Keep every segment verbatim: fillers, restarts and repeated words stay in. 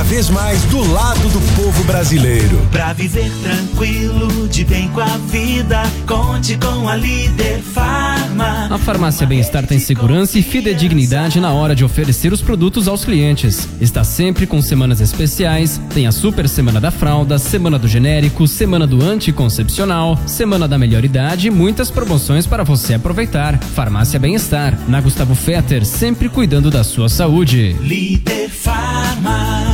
cada vez mais do lado do povo brasileiro. Pra viver tranquilo, de bem com a vida, conte com a Líder Farma. A Farmácia Bem-Estar tem segurança e fidedignidade na hora de oferecer os produtos aos clientes. Está sempre com semanas especiais, tem a Super Semana da Fralda, Semana do Genérico, Semana do Anticoncepcional, Semana da Melhor Idade e muitas promoções para você aproveitar. Farmácia Bem-Estar, na Gustavo Fetter, sempre cuidando da sua saúde. Líder Farma.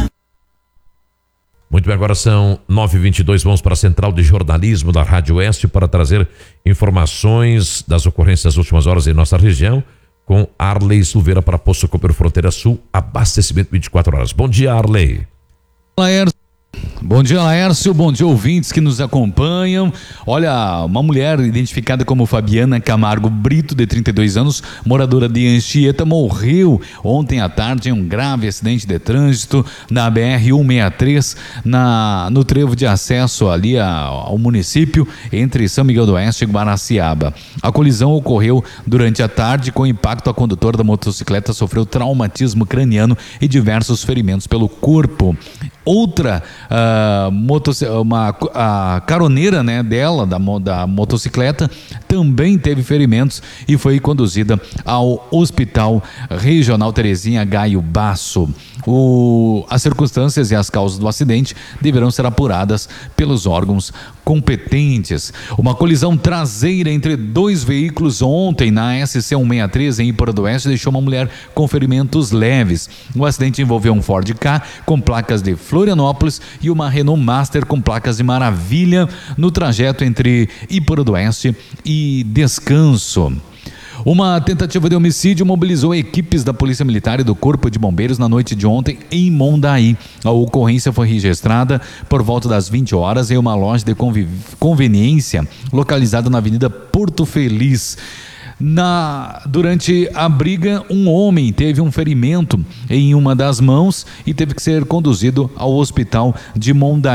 Muito bem, agora são nove e vinte e dois, vamos para a Central de Jornalismo da Rádio Oeste para trazer informações das ocorrências das últimas horas em nossa região com Arley Silveira para Poço Copeiro Fronteira Sul, abastecimento vinte e quatro horas. Bom dia, Arley. Laércio. Bom dia, Laércio, bom dia, ouvintes que nos acompanham. Olha, uma mulher identificada como Fabiana Camargo Brito, de trinta e dois anos, moradora de Anchieta, morreu ontem à tarde em um grave acidente de trânsito na B R cento e sessenta e três, na, no trevo de acesso ali a, ao município, entre São Miguel do Oeste e Guaraciaba. A colisão ocorreu durante a tarde. Com impacto, a condutora da motocicleta sofreu traumatismo craniano e diversos ferimentos pelo corpo. Outra uh, motoc... uma, a caroneira, né, dela, da, da motocicleta, também teve ferimentos e foi conduzida ao Hospital Regional Terezinha Gaio Basso. O, as circunstâncias e as causas do acidente deverão ser apuradas pelos órgãos competentes. Uma colisão traseira entre dois veículos ontem na S C cento e sessenta e três em Ipora do Oeste deixou uma mulher com ferimentos leves. O acidente envolveu um Ford Ka com placas de Florianópolis e uma Renault Master com placas de Maravilha no trajeto entre Ipora do Oeste e Descanso. Uma tentativa de homicídio mobilizou equipes da Polícia Militar e do Corpo de Bombeiros na noite de ontem em Mondaí. A ocorrência foi registrada por volta das vinte horas em uma loja de conveniência localizada na Avenida Porto Feliz. Na, durante a briga, um homem teve um ferimento em uma das mãos e teve que ser conduzido ao hospital de Mondaí.